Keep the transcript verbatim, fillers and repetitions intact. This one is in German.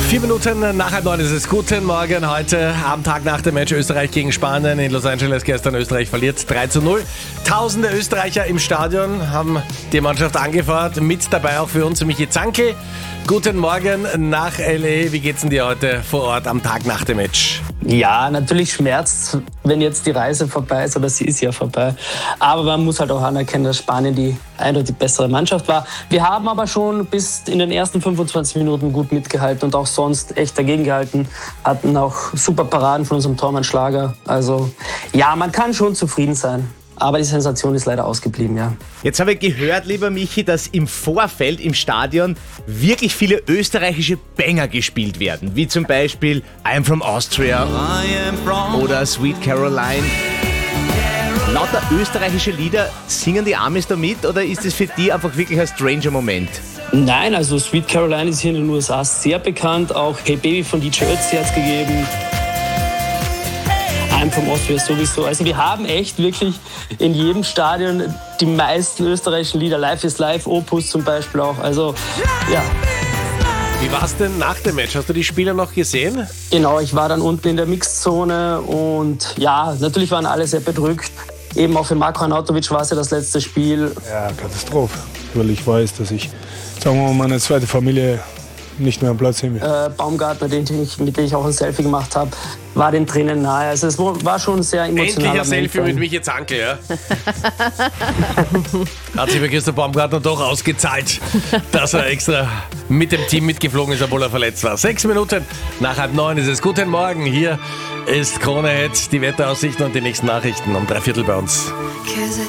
Vier Minuten nach halb neun ist es. Guten Morgen heute am Tag nach dem Match Österreich gegen Spanien in Los Angeles. Gestern Österreich verliert drei zu null. Tausende Österreicher im Stadion haben die Mannschaft angefeuert. Mit dabei auch für uns Michi Zankl. Guten Morgen nach L A. Wie geht's denn dir heute vor Ort am Tag nach dem Match? Ja, natürlich schmerzt, wenn jetzt die Reise vorbei ist, oder sie ist ja vorbei. Aber man muss halt auch anerkennen, dass Spanien die eindeutig bessere Mannschaft war. Wir haben aber schon bis in den ersten fünfundzwanzig Minuten gut mitgehalten und auch sonst echt dagegen gehalten. Hatten auch super Paraden von unserem Tormann Schlager. Also ja, man kann schon zufrieden sein. Aber die Sensation ist leider ausgeblieben, ja. Jetzt habe ich gehört, lieber Michi, dass im Vorfeld im Stadion wirklich viele österreichische Banger gespielt werden. Wie zum Beispiel I Am From Austria oder Sweet Caroline. Lauter österreichische Lieder, singen die Amis da mit oder ist es für die einfach wirklich ein stranger Moment? Nein, also Sweet Caroline ist hier in den U S A sehr bekannt. Auch Hey Baby von D J Ötzi hat es gegeben. I'm From Austria sowieso. Also wir haben echt wirklich in jedem Stadion die meisten österreichischen Lieder. Life is Life, Opus zum Beispiel auch. Also ja. Wie war es denn nach dem Match? Hast du die Spieler noch gesehen? Genau, ich war dann unten in der Mixzone und ja, natürlich waren alle sehr bedrückt. Eben auch für Marko Arnautovic war es ja das letzte Spiel. Ja, Katastrophe, weil ich weiß, dass ich, sagen wir mal, meine zweite Familie nicht mehr am Platz sehen will. Äh, Baumgartner, den ich, mit dem ich auch ein Selfie gemacht habe, war den Tränen nahe. Also es war schon sehr emotional. Endlich ein Selfie mit Michi Zankl, ja? Hat sich bei Christoph Baumgartner doch ausgezahlt, dass er extra mit dem Team mitgeflogen ist, obwohl er verletzt war. Sechs Minuten nach halb neun ist es. Guten Morgen, hier ist Krone Hit, die Wetteraussichten und die nächsten Nachrichten um drei Viertel bei uns.